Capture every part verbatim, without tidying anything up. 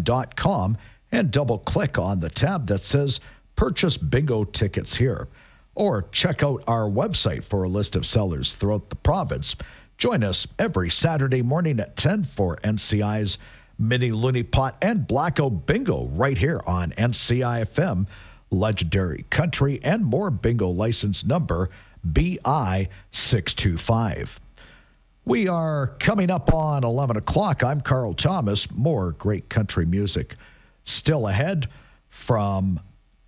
dot com and double-click on the tab that says Purchase Bingo Tickets here. Or check out our website for a list of sellers throughout the province. Join us every Saturday morning at ten for N C I's Mini Looney Pot and Blackout Bingo right here on N C I F M, Legendary Country and More Bingo license number B I six two five. We are coming up on eleven o'clock. I'm Carl Thomas. More great country music still ahead from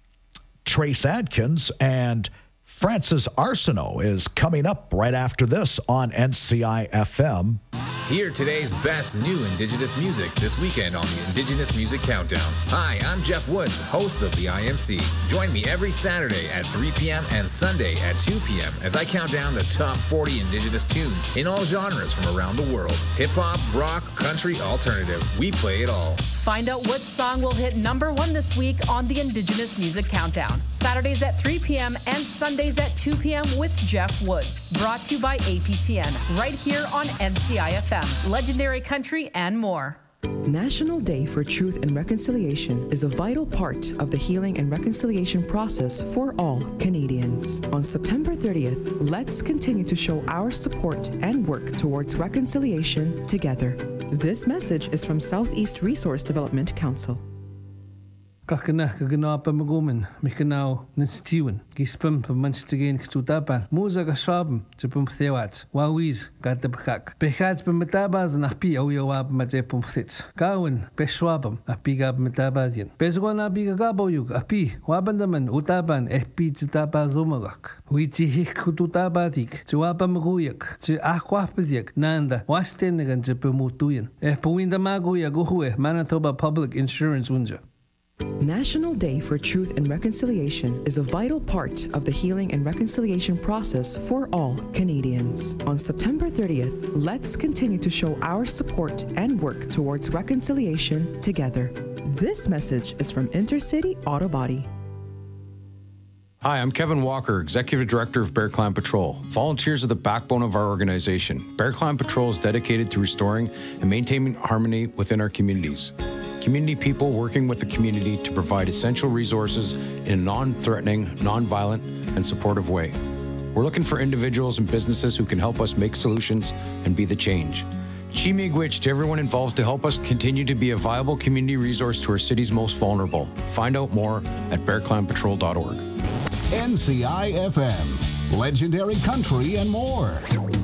Trace Adkins, and Francis Arsenault is coming up right after this on N C I F M. Hear today's best new Indigenous music this weekend on the Indigenous Music Countdown. Hi, I'm Jeff Woods, host of the I M C. Join me every Saturday at three p.m. and Sunday at two p.m. as I count down the top forty Indigenous tunes in all genres from around the world. Hip-hop, rock, country, alternative. We play it all. Find out what song will hit number one this week on the Indigenous Music Countdown. Saturdays at three p.m. and Sundays at two p.m. with Jeff Woods. Brought to you by A P T N, right here on N C I F M. Legendary Country and more. National Day for Truth and Reconciliation is a vital part of the healing and reconciliation process for all Canadians. On September thirtieth, let's continue to show our support and work towards reconciliation together. This message is from Southeast Resource Development Council. Kakana kagana pa magumen mikanaw nstiwen gispem pa manstigen kstutapan muza ka shabm tipum thewat wawiz gatabkak behats pa matabaz na pi awiyawab matepum thits kawin peshwabam apigab matabazin bezgona bigaboyug api wabandaman utaban fp tstabazumagak wichi hikututabatik tuapa maguyak ti akwapziak nanda wastenegan tipumutuyen e puinda maguya guhue Manitoba Public Insurance unja. National Day for Truth and Reconciliation is a vital part of the healing and reconciliation process for all Canadians. On September thirtieth, let's continue to show our support and work towards reconciliation together. This message is from Intercity Auto Body. Hi, I'm Kevin Walker, Executive Director of Bear Clan Patrol. Volunteers are the backbone of our organization. Bear Clan Patrol is dedicated to restoring and maintaining harmony within our communities. Community people working with the community to provide essential resources in a non-threatening, non-violent, and supportive way. We're looking for individuals and businesses who can help us make solutions and be the change. Chimigwich to everyone involved to help us continue to be a viable community resource to our city's most vulnerable. Find out more at bear clan patrol dot org. N C I F M, Legendary Country and More.